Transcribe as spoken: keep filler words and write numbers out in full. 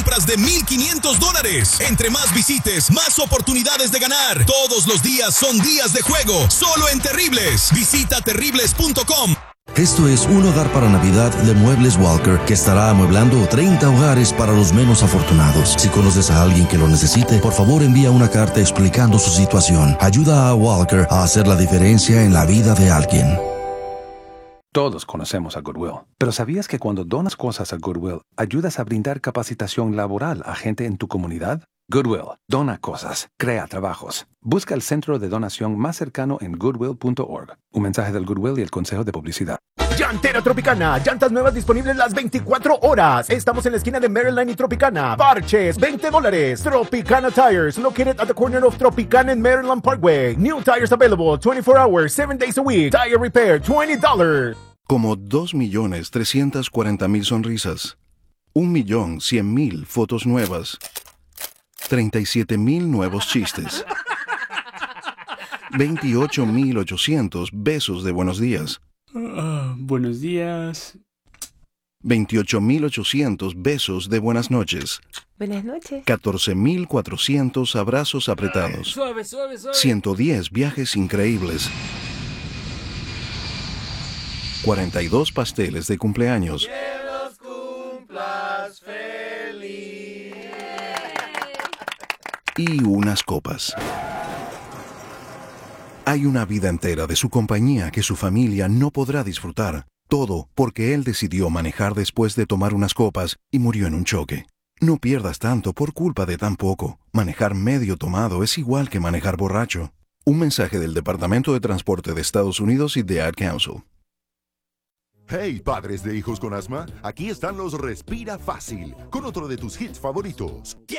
compras de mil quinientos dólares. Entre más visites, más oportunidades de ganar. Todos los días son días de juego, solo en Terribles. Visita terribles punto com. Esto es un hogar para Navidad de Muebles Walker, que estará amueblando treinta hogares para los menos afortunados. Si conoces a alguien que lo necesite, por favor envía una carta explicando su situación. Ayuda a Walker a hacer la diferencia en la vida de alguien. Todos conocemos a Goodwill, pero ¿sabías que cuando donas cosas a Goodwill, ayudas a brindar capacitación laboral a gente en tu comunidad? Goodwill, dona cosas, crea trabajos. Busca el centro de donación más cercano en goodwill punto org. Un mensaje del Goodwill y el Consejo de Publicidad. Llantera Tropicana, llantas nuevas disponibles las veinticuatro horas. Estamos en la esquina de Maryland y Tropicana. Parches, veinte dólares. Tropicana Tires, located at the corner of Tropicana and Maryland Parkway. New tires available twenty-four hours, seven days a week. Tire repair, twenty dollars. Como dos millones trescientas cuarenta mil sonrisas. Un millón cien mil fotos nuevas. treinta y siete mil nuevos chistes. veintiocho mil ochocientos besos de buenos días. Uh, buenos días. veintiocho mil ochocientos besos de buenas noches. Buenas noches. catorce mil cuatrocientos abrazos apretados. Suave, suave, suave. ciento diez viajes increíbles. cuarenta y dos pasteles de cumpleaños. Que los cumplas feliz. Y unas copas. Hay una vida entera de su compañía que su familia no podrá disfrutar. Todo porque él decidió manejar después de tomar unas copas y murió en un choque. No pierdas tanto por culpa de tan poco. Manejar medio tomado es igual que manejar borracho. Un mensaje del Departamento de Transporte de Estados Unidos y de Ad Council. Hey, padres de hijos con asma, aquí están los Respira Fácil, con otro de tus hits favoritos.